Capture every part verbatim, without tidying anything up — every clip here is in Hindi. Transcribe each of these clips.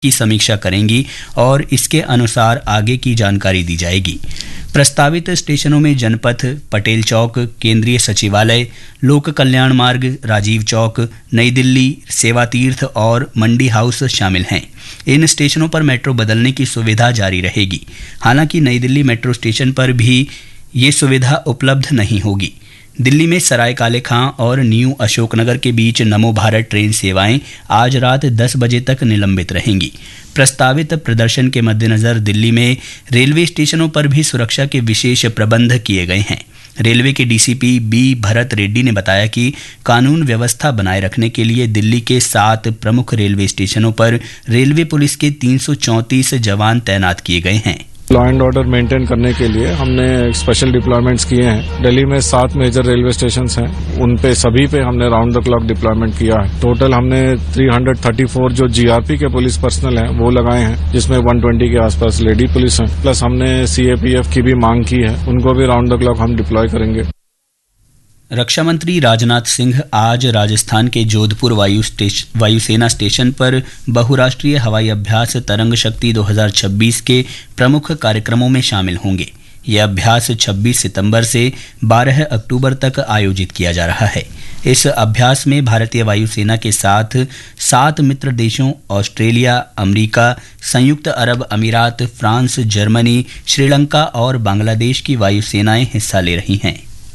की समीक्षा करेंगी और इसके अनुसार आगे की जानकारी दी जाएगी। प्रस्तावित स्टेशनों में जनपथ, पटेल चौक, केंद्रीय सचिवालय, लोक कल्याण मार्ग, राजीव चौक, नई दिल्ली, सेवा तीर्थ और मंडी हाउस शामिल हैं। इन स्टेशनों पर मेट्रो बदलने की सुविधा जारी रहेगी। हालांकि नई दिल्ली मेट्रो स्टेशन पर भी ये सुविधा उपलब्ध नहीं होगी। दिल्ली में सराय काले खां और न्यू अशोकनगर के बीच नमो भारत ट्रेन सेवाएं आज रात दस बजे तक निलंबित रहेंगी। प्रस्तावित प्रदर्शन के मद्देनजर दिल्ली में रेलवे स्टेशनों पर भी सुरक्षा के विशेष प्रबंध किए गए हैं। रेलवे के डीसीपी बी भरत रेड्डी ने बताया कि कानून व्यवस्था बनाए रखने के लिए दिल्ली के सात प्रमुख रेलवे स्टेशनों पर रेलवे पुलिस के तीन सौ चौंतीस जवान तैनात किए गए हैं। लॉ एंड ऑर्डर मेंटेन करने के लिए हमने स्पेशल डिप्लॉयमेंट्स किए हैं। दिल्ली में सात मेजर रेलवे स्टेशन हैं, उन पे सभी पे हमने राउंड द क्लॉक डिप्लॉयमेंट किया है। टोटल हमने तीन सौ चौंतीस जो जीआरपी के पुलिस पर्सनल हैं वो लगाए हैं, जिसमें एक सौ बीस के आसपास लेडी पुलिस हैं। प्लस हमने सीएपीएफ की भी मांग की है, उनको भी राउंड द क्लॉक हम डिप्लॉय करेंगे। रक्षा मंत्री राजनाथ सिंह आज राजस्थान के जोधपुर वायु स्टेशन वायुसेना स्टेशन पर बहुराष्ट्रीय हवाई अभ्यास तरंग शक्ति दो हज़ार छब्बीस के प्रमुख कार्यक्रमों में शामिल होंगे। यह अभ्यास छब्बीस सितंबर से बारह अक्टूबर तक आयोजित किया जा रहा है। इस अभ्यास में भारतीय वायुसेना के साथ सात मित्र देशों ऑस्ट्रेलिया, अमेरिका, संयुक्त अरब अमीरात, फ्रांस, जर्मनी, श्रीलंका और बांग्लादेश की वायुसेनाएं हिस्सा ले रही हैं।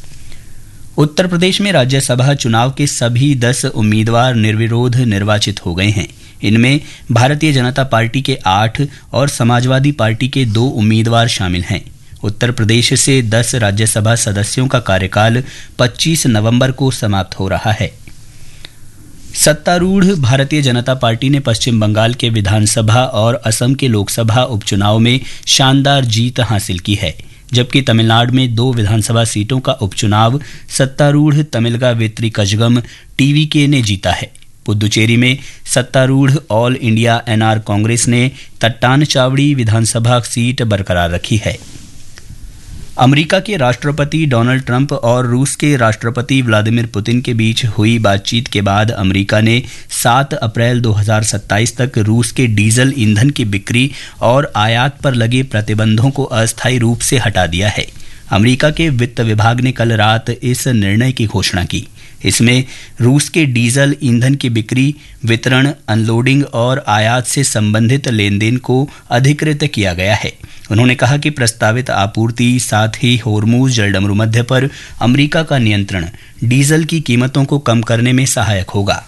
उत्तर प्रदेश में राज्यसभा चुनाव के सभी दस उम्मीदवार निर्विरोध निर्वाचित हो गए हैं। इनमें भारतीय जनता पार्टी के आठ और समाजवादी पार्टी के दो उम्मीदवार शामिल हैं। उत्तर प्रदेश से दस राज्यसभा सदस्यों का कार्यकाल पच्चीस नवंबर को समाप्त हो रहा है। सत्तारूढ़ भारतीय जनता पार्टी ने पश्चिम बंगाल के विधानसभा और असम के लोकसभा उपचुनाव में शानदार जीत हासिल की है, जबकि तमिलनाडु में दो विधानसभा सीटों का उपचुनाव सत्तारूढ़ तमिलगा वेत्री कजगम टीवीके ने जीता है। पुदुचेरी में सत्तारूढ़ ऑल इंडिया एनआर कांग्रेस ने तट्टान चावड़ी विधानसभा सीट बरकरार रखी है। अमेरिका के राष्ट्रपति डोनाल्ड ट्रंप और रूस के राष्ट्रपति व्लादिमीर पुतिन के बीच हुई बातचीत के बाद अमेरिका ने सात अप्रैल दो हज़ार सत्ताईस तक रूस के डीजल ईंधन की बिक्री और आयात पर लगे प्रतिबंधों को अस्थायी रूप से हटा दिया है। अमेरिका के वित्त विभाग ने कल रात इस निर्णय की घोषणा की। इसमें रूस के डीजल ईंधन की बिक्री, वितरण, अनलोडिंग और आयात से संबंधित लेन देन को अधिकृत किया गया है। उन्होंने कहा कि प्रस्तावित आपूर्ति, साथ ही होर्मुज जलडमरू मध्य पर अमेरिका का नियंत्रण डीजल की कीमतों को कम करने में सहायक होगा।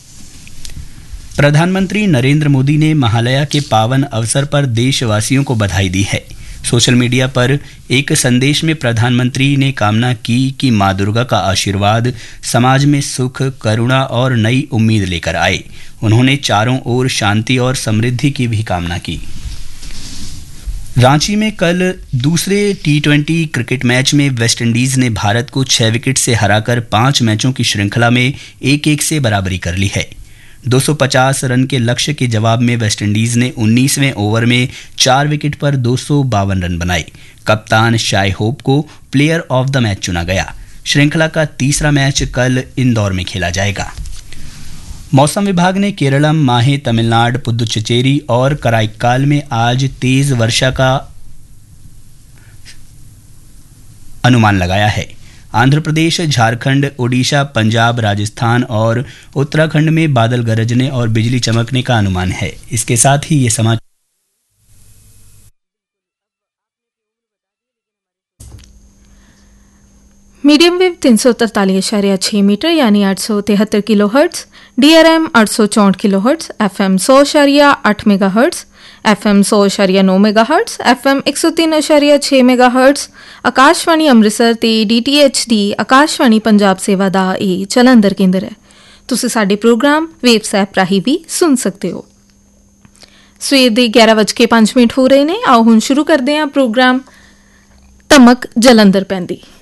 प्रधानमंत्री नरेंद्र मोदी ने महालया के पावन अवसर पर देशवासियों को बधाई दी है। सोशल मीडिया पर एक संदेश में प्रधानमंत्री ने कामना की कि मां दुर्गा का आशीर्वाद समाज में सुख, करुणा और नई उम्मीद लेकर आए। उन्होंने चारों ओर शांति और समृद्धि की भी कामना की। रांची में कल दूसरे टी ट्वेंटी क्रिकेट मैच में वेस्टइंडीज ने भारत को छह विकेट से हराकर पांच मैचों की श्रृंखला में एक एक से बराबरी कर ली है। दो सौ पचास रन के लक्ष्य के जवाब में वेस्टइंडीज ने उन्नीसवें ओवर में चार विकेट पर दो सौ बावन रन बनाए। कप्तान शाय होप को प्लेयर ऑफ द मैच चुना गया। श्रृंखला का तीसरा मैच कल इंदौर में खेला जाएगा। मौसम विभाग ने केरलम, माहे, तमिलनाडु, पुदुचेरी और कराईक्काल में आज तेज वर्षा का अनुमान लगाया है। आंध्र प्रदेश, झारखंड, ओडिशा, पंजाब, राजस्थान और उत्तराखंड में बादल गरजने और बिजली चमकने का अनुमान है। इसके साथ ही ये समाचार मीडियम वेव तीन सौ तरतालीस इशारिया छः मीटर यानी आठ सौ तिहत्तर kilo hertz, D R M आठ सौ चौंठ किलो हर्ट्स, एफ एम सौ इशारिया आठ मेगा हर्ट्स, एफ एम सौ इशारिया नौ मेगा हर्ट्स, एफ एम एक सौ तीन इशारिया छः मेगा हर्ट्स, आकाशवाणी अमृतसर ते D T H D Akashvani Punjab सेवा ਦਾ ਇਹ ਜਲੰਧਰ ਕੇਂਦਰ ਹੈ। ਤੁਸੀਂ ਸਾਡੇ ਪ੍ਰੋਗਰਾਮ ਵੈਬਸਾਈਟ ਰਾਹੀਂ ਵੀ ਸੁਣ ਸਕਦੇ ਹੋ। ਸਵੇਰ ਦੇ ਗਿਆਰਾਂ ਵੱਜ ਕੇ ਪੰਜ ਮਿੰਟ ਹੋ ਰਹੇ ਨੇ। ਆਓ ਹੁਣ ਸ਼ੁਰੂ ਕਰਦੇ ਹਾਂ ਪ੍ਰੋਗਰਾਮ ਧਮਕ ਜਲੰਧਰ ਪੈਂਦੀ।